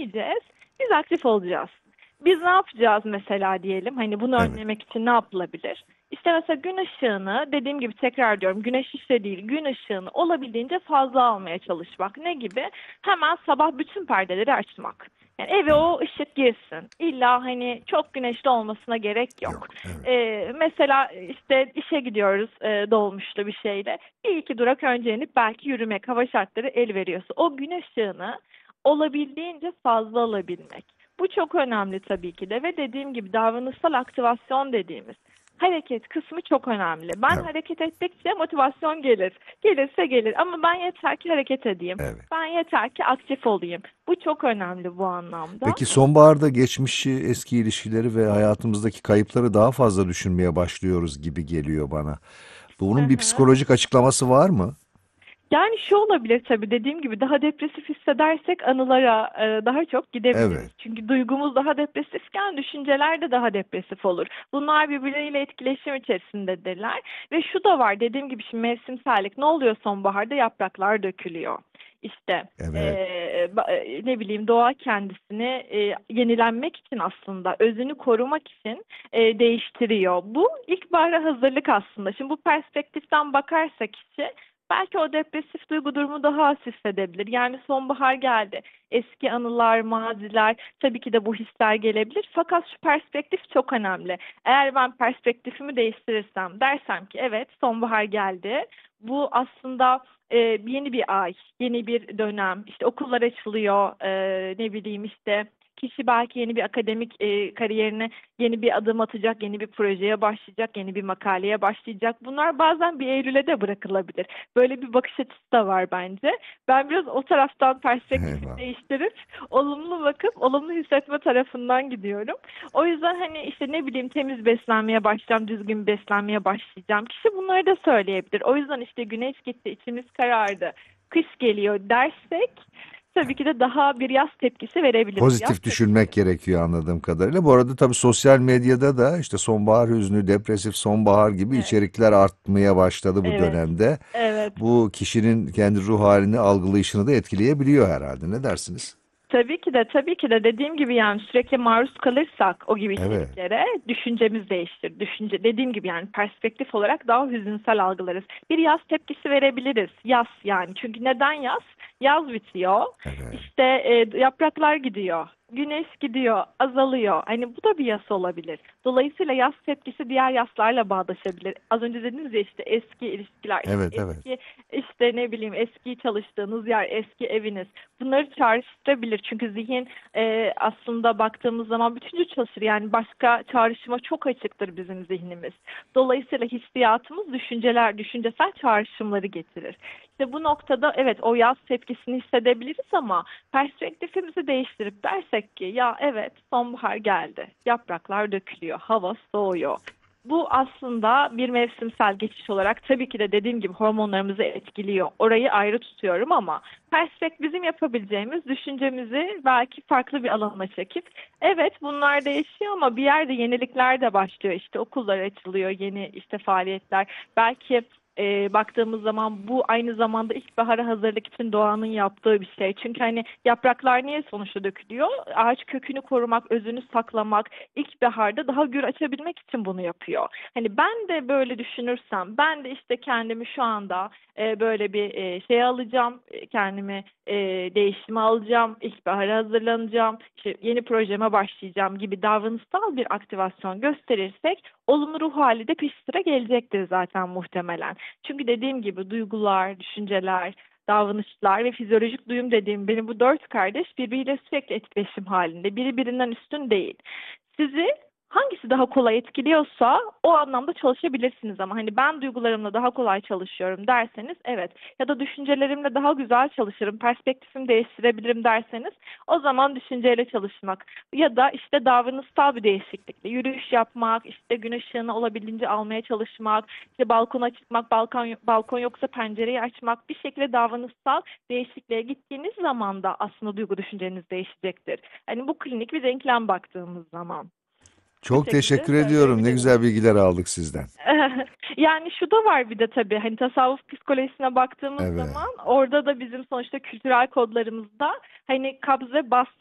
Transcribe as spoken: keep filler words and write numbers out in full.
dinlemeyeceğiz. Biz aktif olacağız. Biz ne yapacağız mesela diyelim, hani bunu Evet. önlemek için ne yapılabilir? İşte mesela gün ışığını, dediğim gibi tekrar diyorum, güneş ışığı değil, gün ışığını olabildiğince fazla almaya çalışmak. Ne gibi? Hemen sabah bütün perdeleri açmak. Yani eve Evet. o ışık girsin. İlla hani çok güneşli olmasına gerek yok. Yok. Evet. Ee, mesela işte işe gidiyoruz e, dolmuşlu bir şeyle. Bir iki durak önce inip belki yürümek, hava şartları el veriyorsa o gün ışığını olabildiğince fazla alabilmek. Bu çok önemli tabii ki de ve dediğim gibi davranışsal aktivasyon dediğimiz hareket kısmı çok önemli. Ben Evet. hareket ettikçe motivasyon gelir. Gelirse gelir ama ben yeter ki hareket edeyim. Evet. Ben yeter ki aktif olayım. Bu çok önemli bu anlamda. Peki sonbaharda geçmişi, eski ilişkileri ve hayatımızdaki kayıpları daha fazla düşünmeye başlıyoruz gibi geliyor bana. Hı Bunun bir hı. psikolojik açıklaması var mı? Yani şu olabilir tabii, dediğim gibi daha depresif hissedersek anılara e, daha çok gidebiliriz. Evet. Çünkü duygumuz daha depresifken düşünceler de daha depresif olur. Bunlar birbirleriyle etkileşim içerisindedirler. Ve şu da var, dediğim gibi şimdi mevsimsellik ne oluyor sonbaharda? Yapraklar dökülüyor. İşte e, Evet. ba- e, ne bileyim doğa kendisini e, yenilenmek için, aslında özünü korumak için e, değiştiriyor. Bu ilkbahara hazırlık aslında. Şimdi bu perspektiften bakarsak işe, belki o depresif duygu durumu daha az hissedebilir. Yani sonbahar geldi. Eski anılar, maziler, tabii ki de bu hisler gelebilir. Fakat şu perspektif çok önemli. Eğer ben perspektifimi değiştirirsem, dersem ki evet sonbahar geldi. Bu aslında e, yeni bir ay, yeni bir dönem. İşte okullar açılıyor, e, ne bileyim işte kişi belki yeni bir akademik e, kariyerine yeni bir adım atacak, yeni bir projeye başlayacak, yeni bir makaleye başlayacak. Bunlar bazen bir Eylül'e de bırakılabilir. Böyle bir bakış açısı da var bence. Ben biraz o taraftan perspektifi Eyvallah. değiştirip olumlu bakıp olumlu hissetme tarafından gidiyorum. O yüzden hani işte ne bileyim temiz beslenmeye başlayacağım, düzgün beslenmeye başlayacağım. Kişi bunları da söyleyebilir. O yüzden işte güneş gitti, içimiz karardı, kış geliyor dersek tabii ki de daha bir yaz tepkisi verebiliriz. Yaz Pozitif düşünmek tepkisi. gerekiyor anladığım kadarıyla. Bu arada tabii sosyal medyada da işte sonbahar hüznü, depresif sonbahar gibi Evet, içerikler artmaya başladı bu evet, dönemde. evet. Bu kişinin kendi ruh halini algılayışını da etkileyebiliyor herhalde. Ne dersiniz? Tabii ki de, tabii ki de dediğim gibi yani sürekli maruz kalırsak o gibi Evet. içeriklere düşüncemiz değiştir. Düşünce dediğim gibi yani perspektif olarak daha hüzünsel algılarız. Bir yaz tepkisi verebiliriz. Yaz yani. Çünkü neden yaz? Yaz bitiyor. Evet. İşte e, yapraklar gidiyor. Güneş gidiyor, azalıyor. Hani bu da bir yas olabilir. Dolayısıyla yas tepkisi diğer yaslarla bağdaşabilir. Az önce dediniz ya işte eski ilişkiler, işte Evet, evet. eski işte ne bileyim eski çalıştığınız yer, eski eviniz. Bunları çağrıştırabilir. Çünkü zihin e, aslında baktığımız zaman bütüncül çalışır. Yani başka çağrışıma çok açıktır bizim zihnimiz. Dolayısıyla hissiyatımız düşünceler, düşüncesel çağrışımları getirir. İşte bu noktada evet o yaz tepkisini hissedebiliriz ama perspektifimizi değiştirip dersek ki ya evet sonbahar geldi, yapraklar dökülüyor, hava soğuyor. Bu aslında bir mevsimsel geçiş olarak tabii ki de dediğim gibi hormonlarımızı etkiliyor. Orayı ayrı tutuyorum ama perspektif bizim yapabileceğimiz düşüncemizi belki farklı bir alana çekip evet bunlar değişiyor ama bir yerde yenilikler de başlıyor. İşte okullar açılıyor, yeni işte faaliyetler. Belki e, baktığımız zaman bu aynı zamanda ilkbahara hazırlık için doğanın yaptığı bir şey. Çünkü hani yapraklar niye sonuçta dökülüyor? Ağaç kökünü korumak, özünü saklamak, ilkbaharda daha gür açabilmek için bunu yapıyor. Hani ben de böyle düşünürsem, ben de işte kendimi şu anda e, böyle bir e, şey alacağım, e, kendimi e, değişime alacağım, ilkbahara hazırlanacağım, işte yeni projeme başlayacağım gibi davranışsal bir aktivasyon gösterirsek olumlu ruh hali de peş sıra gelecektir zaten muhtemelen. Çünkü dediğim gibi duygular, düşünceler, davranışlar ve fizyolojik duyum dediğim benim bu dört kardeş birbiriyle sürekli etkileşim halinde. Biri birinden üstün değil. Sizi hangisi daha kolay etkiliyorsa o anlamda çalışabilirsiniz ama hani ben duygularımla daha kolay çalışıyorum derseniz evet, ya da düşüncelerimle daha güzel çalışırım, perspektifimi değiştirebilirim derseniz o zaman düşünceyle çalışmak ya da işte davranışsal bir değişiklikle yürüyüş yapmak, işte gün ışığını olabildiğince almaya çalışmak, işte balkona çıkmak, balkon balkon yoksa pencereyi açmak, bir şekilde davranışsal değişikliğe gittiğiniz zaman da aslında duygu düşünceniz değişecektir. Hani bu klinik bir denklem baktığımız zaman. Bu Çok şekilde teşekkür ediyorum. Ne söyleyebilirim. güzel bilgiler aldık sizden. Yani şu da var bir de tabii hani tasavvuf psikolojisine baktığımız Evet. zaman orada da bizim sonuçta kültürel kodlarımızda hani kabz ve bast